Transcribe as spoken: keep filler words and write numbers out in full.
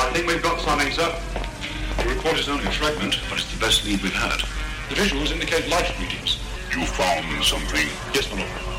I think we've got something, sir. The report is only a fragment, but it's the best lead we've had. The visuals indicate life readings. You found something? Yes, my lord.